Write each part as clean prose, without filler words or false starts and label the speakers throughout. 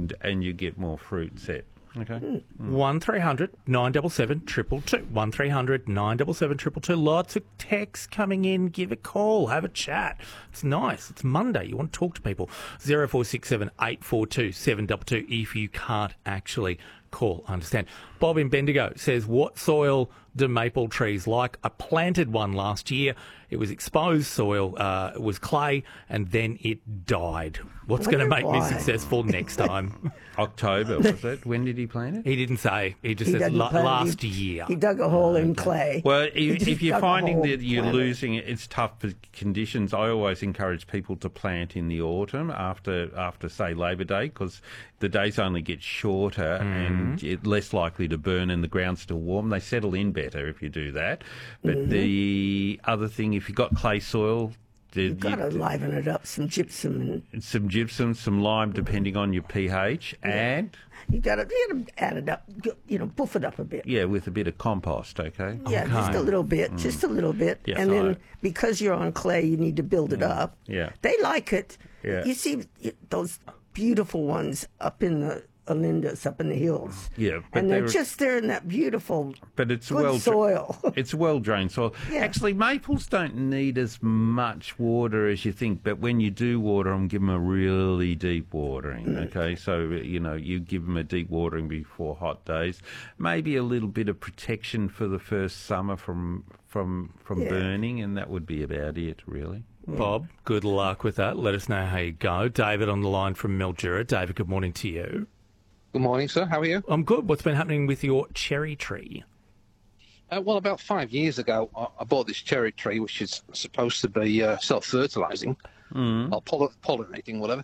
Speaker 1: and you get more fruit set. Okay.
Speaker 2: 1300 977 222. 1300 977 222. Lots of texts coming in. Give a call. Have a chat. It's nice. It's Monday. You want to talk to people. 0467 842 722 if you can't actually call. I understand. Bob in Bendigo says, what soil do maple trees like? I planted one last year. It was exposed soil. It was clay, and then it died. What's going to make me successful next time?
Speaker 1: October, was it? When did he plant it?
Speaker 2: He didn't say. He just said last year.
Speaker 3: He dug a hole in clay.
Speaker 1: Well, if you're finding that you're
Speaker 3: planted.
Speaker 1: losing it, it's tough for conditions. I always encourage people to plant in the autumn after say, Labor Day, because the days only get shorter and it's less likely to burn and the ground's still warm. They settle in better if you do that. But the other thing, if you've got clay soil,
Speaker 3: You've got to liven it up, some gypsum.
Speaker 1: some lime, depending on your pH, and...
Speaker 3: You got to add it up, buff it up a bit.
Speaker 1: Yeah, with a bit of compost, okay?
Speaker 3: Yeah, just a little bit,
Speaker 1: Yes,
Speaker 3: and then because you're on clay, you need to build it up.
Speaker 1: Yeah.
Speaker 3: They like it.
Speaker 1: Yeah.
Speaker 3: You see those beautiful ones up in the Alindas, up in the hills.
Speaker 1: Yeah, but
Speaker 3: and they're just there in that beautiful good soil.
Speaker 1: It's well-drained soil.
Speaker 3: Yeah.
Speaker 1: Actually, maples don't need as much water as you think, but when you do water them, give them a really deep watering, okay? So, you give them a deep watering before hot days. Maybe a little bit of protection for the first summer from burning, and that would be about it, really.
Speaker 2: Bob, good luck with that. Let us know how you go. David on the line from Mildura. David, good morning to you.
Speaker 4: Good morning, sir. How are you?
Speaker 2: I'm good. What's been happening with your cherry tree?
Speaker 4: Well, about 5 years ago, I bought this cherry tree, which is supposed to be self-fertilising, or pollinating, whatever.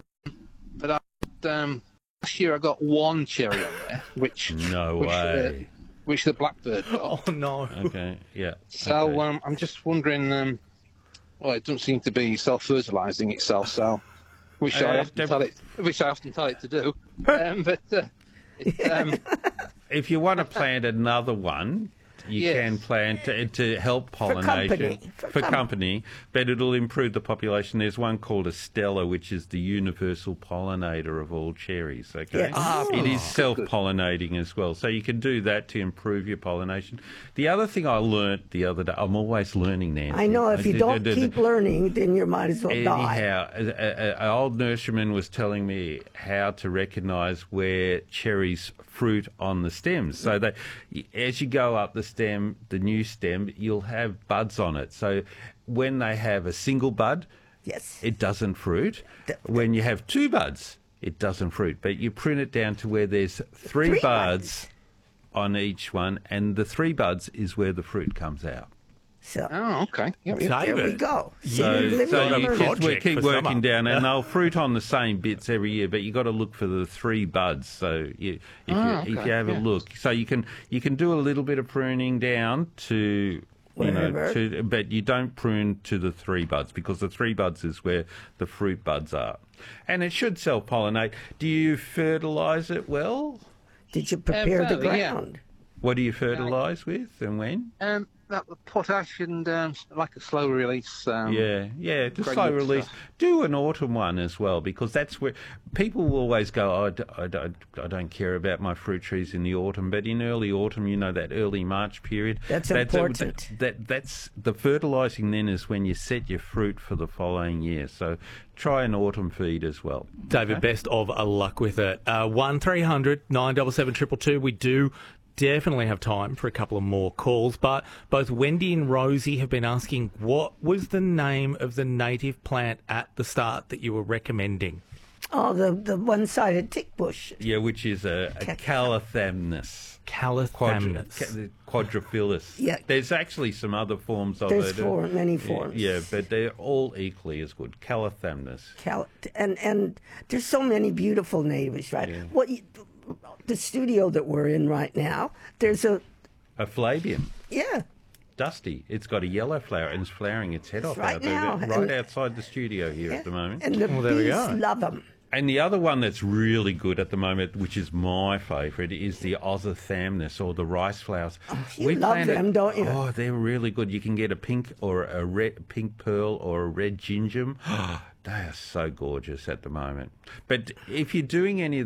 Speaker 4: But last year I got one cherry on there, which the blackbird got.
Speaker 2: Oh, no.
Speaker 1: Okay, yeah.
Speaker 4: So
Speaker 1: okay.
Speaker 4: I'm just wondering, it doesn't seem to be self-fertilising itself, so... Which I often tell it to do.
Speaker 1: If you want to plant another one, you can plant to help pollination
Speaker 3: for company,
Speaker 1: but it'll improve the population. There's one called Estella, which is the universal pollinator of all cherries. Okay, it is self-pollinating as well, so you can do that to improve your pollination. The other thing I learnt the other day, I'm always learning, Nancy.
Speaker 3: I know, if you don't keep learning, then you might as well die.
Speaker 1: Anyhow, an old nurseryman was telling me how to recognise where cherries fruit on the stems. So that as you go up the new stem, you'll have buds on it. So when they have a single bud, it doesn't fruit. When you have two buds, it doesn't fruit. But you prune it down to where there's three buds on each one, and the three buds is where the fruit comes out.
Speaker 3: So,
Speaker 4: okay. Yep.
Speaker 3: There we go.
Speaker 1: So you just keep working down, and
Speaker 2: Yeah.
Speaker 1: they'll fruit on the same bits every year. But you got to look for the three buds. So if you have a look, so you can do a little bit of pruning down to. But you don't prune to the three buds, because the three buds is where the fruit buds are, and it should self-pollinate. Do you fertilise it well?
Speaker 3: Did you prepare the ground?
Speaker 4: Yeah.
Speaker 1: What do you fertilise with, and when?
Speaker 4: That potash and like a slow release.
Speaker 1: Just slow release. Do an autumn one as well, because that's where people will always go, I don't care about my fruit trees in the autumn, but in early autumn, that early March period.
Speaker 3: That's important.
Speaker 1: That's the fertilising then is when you set your fruit for the following year. So try an autumn feed as well.
Speaker 2: David, best of luck with it. 1300 977 222. We do definitely have time for a couple of more calls, but both Wendy and Rosie have been asking, what was the name of the native plant at the start that you were recommending?
Speaker 3: Oh, the one-sided tick bush.
Speaker 1: Yeah, which is a Callothamnus.
Speaker 2: Callothamnus.
Speaker 1: Quadrophyllus.
Speaker 3: Yeah.
Speaker 1: There's actually some other forms of it.
Speaker 3: There's many forms.
Speaker 1: Yeah, but they're all equally as good. Callothamnus.
Speaker 3: And there's so many beautiful natives, right?
Speaker 1: Yeah.
Speaker 3: The studio that we're in right now, there's a
Speaker 1: Flavium.
Speaker 3: Yeah.
Speaker 1: Dusty. It's got a yellow flower and it's flowering its head off
Speaker 3: right
Speaker 1: out there,
Speaker 3: now.
Speaker 1: right outside the studio here at the moment.
Speaker 3: And the
Speaker 2: there we
Speaker 3: bees
Speaker 2: go.
Speaker 3: love them.
Speaker 1: And the other one that's really good at the moment, which is my favourite, is the Ozythamnus, or the rice flowers.
Speaker 3: Oh, you love them, don't you?
Speaker 1: Oh, they're really good. You can get a pink or a red, pink pearl or a red gingham. They are so gorgeous at the moment. But if you're doing any of